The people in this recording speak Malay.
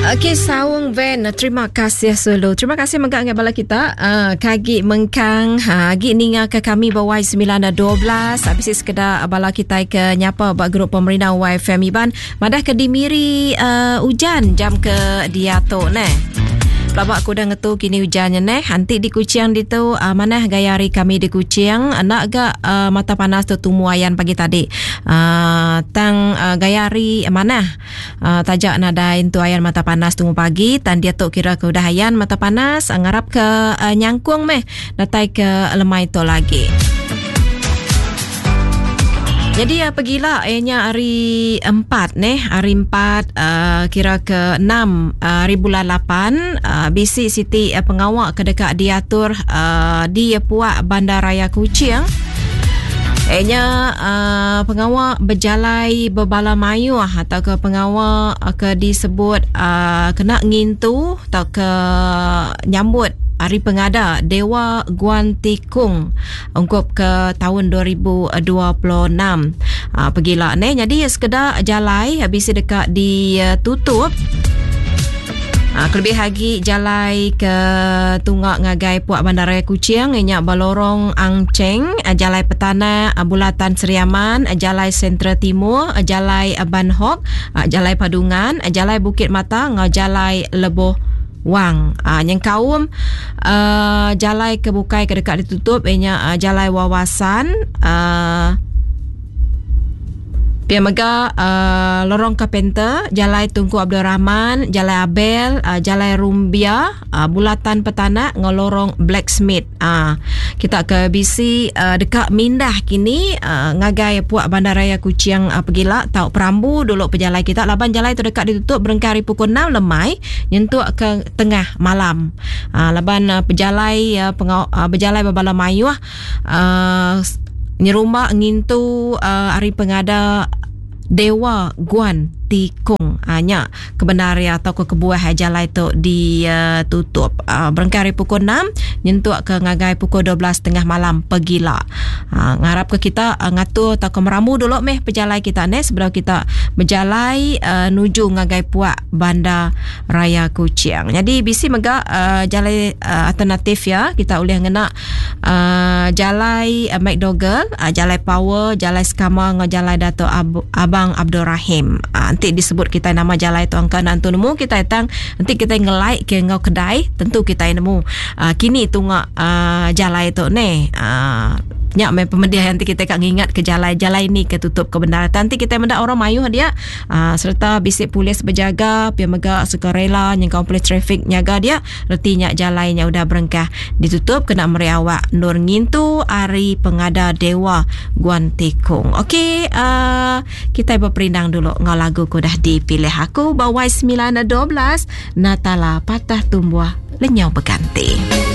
Okey, Sawung Van, terima kasih solo. Terima kasih menggak bala kita. Kagi mengkang gi ninga ke kami bawai 9:12. Habis sekedar bala kita ke nyapa bak grup pemerintah YFM Iban. Madah ke dimiri hujan jam ke diato neh. Pelabak aku dah ngetu kini hujannya neh. Nanti di Kuching di tu mana gayari kami di Kuching. Nak gak mata panas tu tumuayan pagi tadi. Tang gayari mana tajak nadain tu ayan mata panas tunggu pagi. Tan dia tu kira ke udahayan mata panas. Ngarap ke nyangkung meh. Natai ke lemai tu lagi. Jadi pergilah ianya hari 4 neh, hari 4 kira ke 6 hari bulan 8 bisi Siti pengawal ke dekat diatur di Puak Bandaraya Kuching. Ianya pengawal berjalai berbala mayu atau ke pengawal ke disebut kena ngintu atau ke nyambut Hari Pengada Dewa Guan Tikung ungkup ke tahun 2026. Pergilah ni. Jadi sekedar jalai habis dekat ditutup. Kelebih lagi jalai ke tunggak ngagai Puak Bandaraya Kuching inya Balorong Angceng, jalai Petana Bulatan Seriaman, jalai Sentra Timur, jalai Banhok, jalai Padungan, jalai Bukit Mata, jalai Leboh Wang. Yang kaum jalai ke bukai ke dekat ditutup ianya jalai Wawasan, Pia Mega, Lorong Kapenter, Jalai Tunku Abdul Rahman, Jalai Abel, Jalai Rumbia, Bulatan Petana, Lorong Blacksmith. Kita ke BC dekat Mindah kini ngagai Puak Bandaraya Kuching pergilah tau Perambu dulu pejalai kita. Laban jalai tu dekat ditutup berengkari pukul 6 lemai nyentuk ke tengah malam. Laban pejalai berjalai berbala mayu nyerumah ngintu Hari Pengada Dewa Guan Tikung hanya kebenaran atau ke kebuah jalai tu ditutup berengkari pukul 6 nyentuk ke ngagai pukul 12 tengah malam pergilah. Ngarap ke kita ngatur atau ke meramu dulu meh pejalai kita ni sebelum kita berjalai nuju ngagai Puak Bandar Raya Kuching. Jadi bisi mega jalai alternatif ya kita boleh ngena jalai McDougall, jalai Power, jalai Skama, jalai Dato' Abang Abdul Rahim. Nanti disebut kita nama jalai tu angka nanti nemu kita datang nanti kita nge-like ke ngau kedai tentu kita nemu kini tu ngak jalai tu ni nyak me pemedia nanti kita kak ngingat ke jalai ni ketutup kebenaran nanti kita mendak orang mayu dia serta bisik polis berjaga pia mega sukarela yang kaum polis trafik nyaga dia reti nyak jalainya udah berengkah ditutup kena meriawak nur ngintu Hari Pengada Dewa Guan Tikung. Okey, kita berperindang dulu ngau lagu ku dah dipilih aku bawai 9:12 Natala Patah Tumbuh Lenyau Berganti.